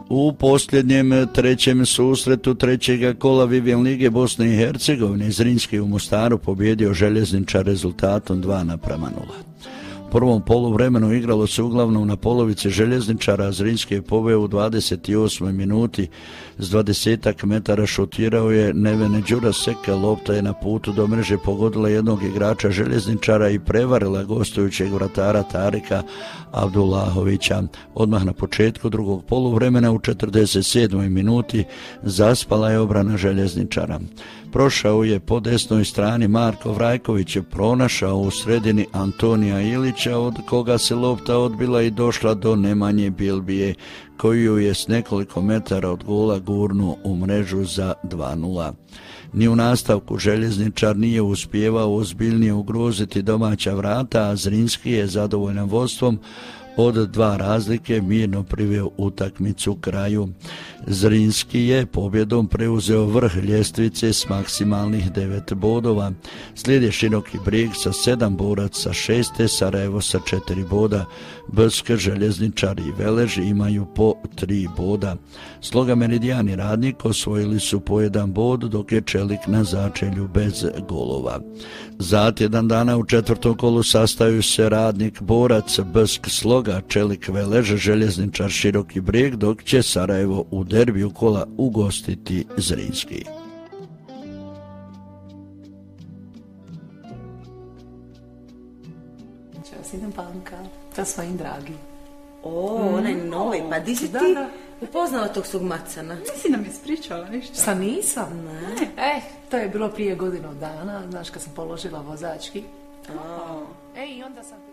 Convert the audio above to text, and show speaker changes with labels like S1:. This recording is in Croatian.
S1: U posljednjem trećem susretu trećega kola Vivian Lige Bosne i Hercegovine Zrinski u Mostaru pobjedio Željezničar rezultatom 2:0. U prvom poluvremenu igralo se uglavnom na polovici Željezničara, a Zrinski je poveo u 28. minuti. S 20 metara šutirao je Nevene Đuraseka, lopta je na putu do mreže pogodila jednog igrača Željezničara i prevarila gostujućeg vratara Tarika Abdullahovića. Odmah na početku drugog poluvremena u 47. minuti zaspala je obrana Željezničara. Prošao je po desnoj strani, Marko Vrajković je pronašao u sredini Antonija Ilića, od koga se lopta odbila i došla do Nemanje Bilbije, koju je s nekoliko metara od gola gurnuo u mrežu za 2:0. Ni u nastavku Željezničar nije uspijevao ozbiljnije ugroziti domaća vrata, a Zrinski je zadovoljan vodstvom od 2 razlike mirno priveo utakmicu kraju. Zrinski je pobjedom preuzeo vrh ljestvice s maksimalnih 9 bodova. Slijede Široki Brijeg sa 7 boraca, 6. Sarajevo sa 4 boda. Brsk, Željezničar i Velež imaju po 3 boda. Sloga Meridijan i Radnik osvojili su po 1 bod, dok je Čelik na začelju bez golova. Za tjedan dana u četvrtom kolu sastaju se Radnik, Borac, Brsk, Sloga, Čelik, Velež, Željezničar, Široki Brijeg, dok će Sarajevo u derbiju kola ugostiti Zrinski.
S2: Ja idem Panka sa svojim dragim.
S3: Onaj novi, pa di si ti upoznala tog svog macana?
S2: Nisi nam ispričala ništa. Sa nisam? Ne. To je bilo prije godinu dana, znaš, kad sam položila vozački. I onda sam...